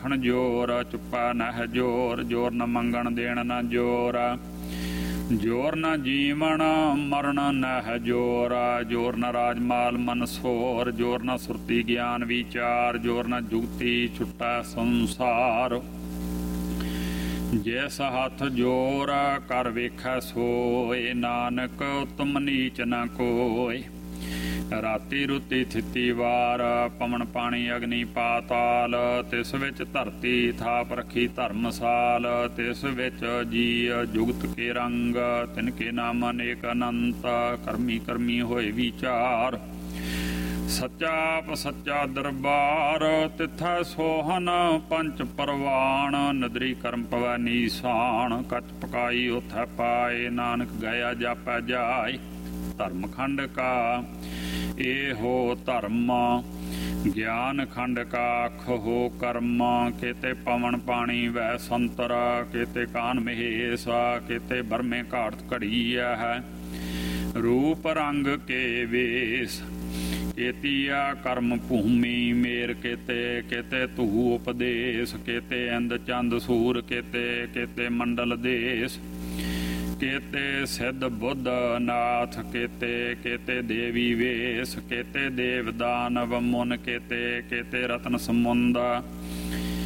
ਆਖਣ ਜੋਰ, ਚੁੱਪਾ ਨਹਿ ਜੋਰ, ਜੋਰ ਨ ਮੰਗਣ ਦੇਣ ਨ ਜੋਰ, ਜੋਰ ਨ ਜੀਵਨ ਮਰਨ ਨਹਿ ਜੋਰ, ਜੋਰ ਨ ਰਾਜਮਾਲ ਮਨ ਸੋਰ, ਜੋਰ ਨ ਸੁਰਤੀ ਗਿਆਨ ਵਿਚਾਰ, ਜੋਰ ਨ ਜੁਗਤੀ ਛੁੱਟਾ ਸੰਸਾਰ, ਜਿਸ ਹੱਥ ਜੋਰ ਕਰ ਵੇਖੈ ਸੋਏ, ਨਾਨਕ ਉਤਮ ਨੀਚ ਨ ਕੋਇ। ਰਾਤੀ ਰੁਤੀ ਥਿਤੀ ਵਾਰ, ਪਵਨ ਪਾਣੀ ਅਗਨੀ ਪਾਤਾਲ, ਤਿਸ ਵਿੱਚ ਧਰਤੀ ਥਾਪ ਰੱਖੀ ਧਰਮਸਾਲ, ਤਿਸ ਵਿੱਚ ਜੀ ਜੁਗਤ ਕੇ ਰੰਗ, ਤਿਨ ਕੇ ਨਾਮ ਅਨੇਕ ਅਨੰਤ, ਕਰਮੀ ਕਰਮੀ ਹੋਏ ਵਿਚਾਰ, ਸੱਚਾ ਆਪ ਸੱਚਾ ਦਰਬਾਰ, ਤਿਥੈ ਸੋਹਨ ਪੰਚ ਪਰਵਾਣ, ਨਦਰੀ ਕਰਮ ਪਵੈ ਨੀਸਾਨ, ਕੱਚ ਪਕਾਈ ਉਥੈ ਪਾਏ, ਨਾਨਕ ਗਿਆ ਜਾਪੈ ਜਾਏ। ਧਰਮ ਖੰਡ ਕਾ ਇਹੋ ਧਰਮ, ਗਿਆਨ ਖੰਡ ਕਾ ਖੋ ਕਰਮ, ਕੇਤੇ ਪਵਨ ਪਾਣੀ ਵੈ ਸੰਤਰ, ਕੇਤੇ ਕਾਨ ਮਹੇਸ਼, ਕੇਤੇ ਬਰਮੇ ਘਾਟ ਘੜੀਆ ਹੈ, ਰੂਪ ਰੰਗ ਕੇ ਵੇਸ, ਕੇਤੀਆ ਕਰਮ ਭੂਮੀ ਮੇਰ, ਕੇਤੇ ਕੇਤੇ ਧੂ ਉਪਦੇਸ਼, ਕੇਤੇ ਇੰਦ ਚੰਦ ਸੂਰ, ਕੇਤੇ ਕੇਤੇ ਮੰਡਲ ਦੇਸ਼, ਕੇਤੇ ਸਿੱਧ ਬੁੱਧ ਨਾਥ, ਕੇਤੇ ਕੇਤੇ ਦੇਵੀ ਵੇਸ, ਕੇਤੇ ਦੇਵ ਦਾਨਵ ਮੁਨ, ਕੇਤੇ ਕੇਤੇ ਰਤਨ ਸਮੁੰਦ,